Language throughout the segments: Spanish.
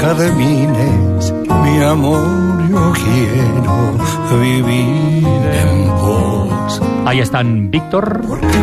jardines, mi amor, yo quiero vivir en vos. Ahí están Víctor.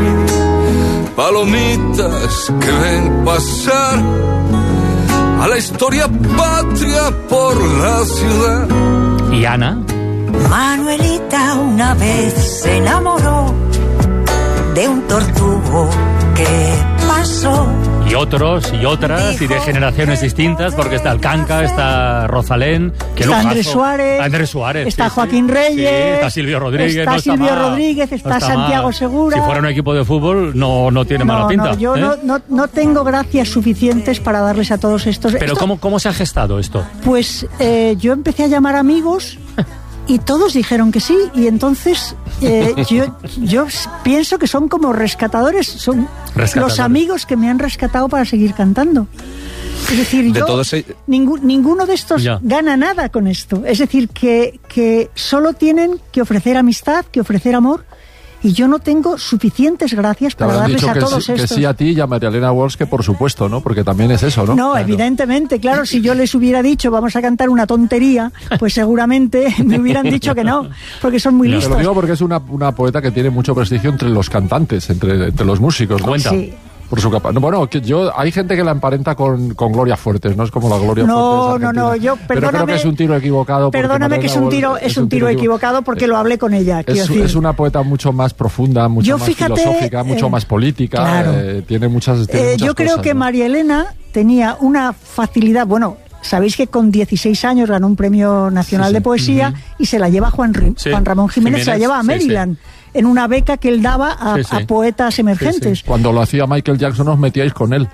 Palomitas que ven pasar a la historia patria por la ciudad. Y Ana. Manuelita una vez se enamoró de un tortugo que pasó. Y otros y otras, y de generaciones distintas, porque está el Canca, está Rosalén, que está Andrés Suárez, está Joaquín Reyes, sí, está Silvio Rodríguez, está Santiago Segura. Si fuera un equipo de fútbol, no tiene mala pinta. Yo no tengo gracias suficientes para darles a todos estos. Pero ¿cómo se ha gestado esto? Pues yo empecé a llamar amigos. Y todos dijeron que sí, y entonces yo pienso que son como rescatadores, son los amigos que me han rescatado para seguir cantando. Es decir, ninguno de estos gana nada con esto. Es decir, que solo tienen que ofrecer amistad, que ofrecer amor. Y yo no tengo suficientes gracias para darles a todos estos. Que sí a ti y a María Elena Walsh, que por supuesto, ¿no? Porque también es eso, ¿no? No, claro. Evidentemente, claro, si yo les hubiera dicho vamos a cantar una tontería, pues seguramente me hubieran dicho que no, porque son muy listos. Te lo digo porque es una poeta que tiene mucho prestigio entre los cantantes, entre los músicos, ¿no? Cuenta. Sí. Por su capa. Bueno, hay gente que la emparenta con Gloria Fuertes, no es como la Gloria Fuertes. No, pero creo que es un tiro equivocado. Perdóname que es un tiro equivocado porque lo hablé con ella. Es una poeta mucho más profunda, mucho más filosófica, mucho más política. Claro. Tiene muchas yo creo cosas, que María Elena tenía una facilidad, bueno. Sabéis que con 16 años ganó un premio nacional de poesía y se la lleva Juan Ramón Jiménez, se la lleva a Maryland. En una beca que él daba a poetas emergentes. Sí. Cuando lo hacía Michael Jackson os metíais con él.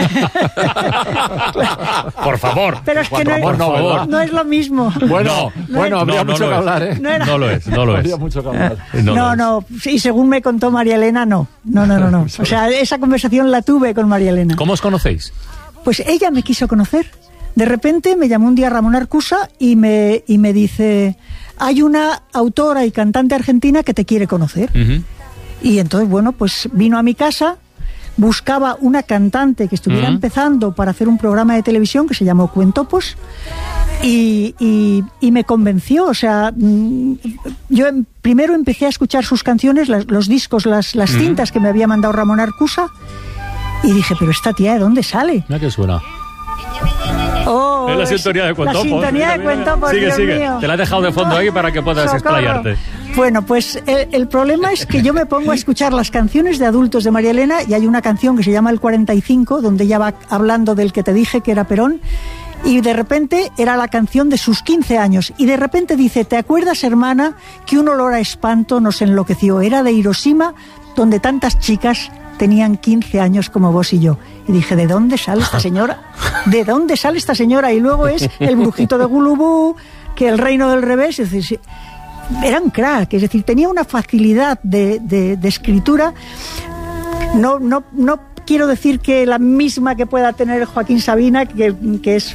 Por favor. Pero es que no es lo mismo. Bueno, habría mucho que hablar, ¿eh? No lo es. Habría mucho que hablar. No. Y según me contó María Elena, no. O sea, esa conversación la tuve con María Elena. ¿Cómo os conocéis? Pues ella me quiso conocer. De repente me llamó un día Ramón Arcusa y me dice... Hay una autora y cantante argentina que te quiere conocer. Uh-huh. Y entonces, bueno, pues vino a mi casa, buscaba una cantante que estuviera empezando para hacer un programa de televisión que se llamó Cuentopos y me convenció. O sea, yo primero empecé a escuchar sus canciones, los discos, las cintas que me había mandado Ramón Arcusa y dije, pero esta tía, ¿de dónde sale? Mira qué suena. Es la sintonía de Cuentopos. La sintonía de Cuentopos, sigue. Mío. Te la he dejado de fondo ahí para que puedas explayarte. Bueno, pues el problema es que yo me pongo a escuchar las canciones de adultos de María Elena y hay una canción que se llama El 45, donde ella va hablando del que te dije que era Perón, y de repente era la canción de sus 15 años. Y de repente dice, ¿te acuerdas, hermana, que un olor a espanto nos enloqueció? Era de Hiroshima, donde tantas chicas tenían 15 años como vos y yo. Y dije, ¿de dónde sale esta señora? ¿De dónde sale esta señora? Y luego es El brujito de Gulubú, que El reino del revés. Es decir, era un crack, es decir, tenía una facilidad de escritura. No quiero decir que la misma que pueda tener Joaquín Sabina, que es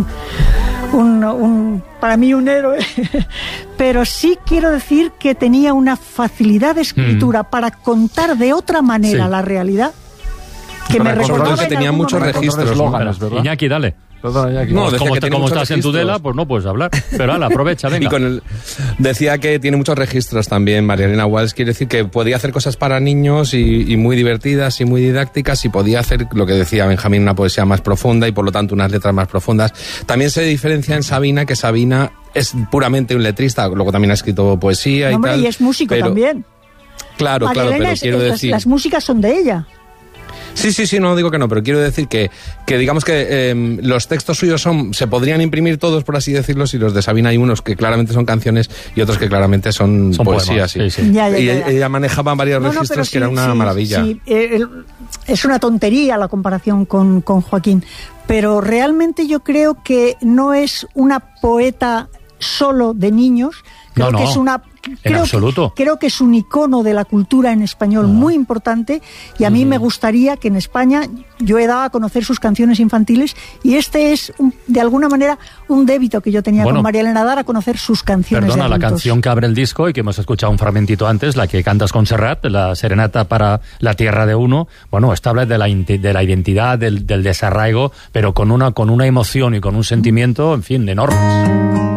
para mí un héroe, pero sí quiero decir que tenía una facilidad de escritura para contar de otra manera la realidad, que me recordaba que tenía muchos registros, ¿verdad? Iñaki, dale. Perdona, Iñaki. No, como estás en Tudela, pues no puedes hablar. Pero aprovecha, venga. Decía que tiene muchos registros también María Elena Walsh, quiere decir que podía hacer cosas para niños y muy divertidas y muy didácticas, y podía hacer lo que decía Benjamín, una poesía más profunda y por lo tanto unas letras más profundas. También se diferencia en Sabina, que Sabina es puramente un letrista, luego también ha escrito poesía y tal. Y es músico también. Claro, pero quiero decir... Las músicas son de ella. Sí, no digo que no, pero quiero decir que digamos que los textos suyos se podrían imprimir todos, por así decirlo, si los de Sabina hay unos que claramente son canciones y otros que claramente son poesías. Sí. Ya. Ella manejaba varios registros que era una maravilla. Sí. Es una tontería la comparación con Joaquín, pero realmente yo creo que no es una poeta solo de niños, creo que es una Creo que es un icono de la cultura en español muy importante, y a mí me gustaría que en España, yo he dado a conocer sus canciones infantiles, y este es de alguna manera un débito que yo tenía con María Elena, dar a conocer sus canciones. Perdona, la canción que abre el disco y que hemos escuchado un fragmentito antes, la que cantas con Serrat, la serenata para la tierra de uno, bueno, esta habla de la identidad, del desarraigo, pero con una emoción y con un sentimiento, en fin, enormes.